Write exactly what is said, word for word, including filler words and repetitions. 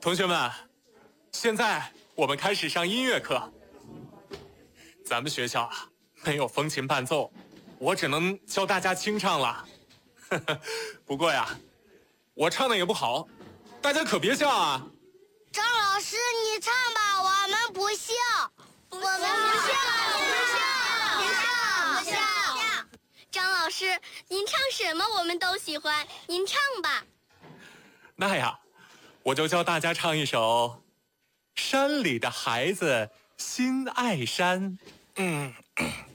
同学们，现在我们开始上音乐课。咱们学校啊，没有风琴伴奏，我只能教大家清唱了。不过呀，我唱的也不好，大家可别笑啊。 张老师，你唱吧，我们不笑。我们不笑，不笑，不笑，不笑。 张老师，您唱什么我们都喜欢，您唱吧。 那呀，我就教大家唱一首《山里的孩子心爱山》。嗯。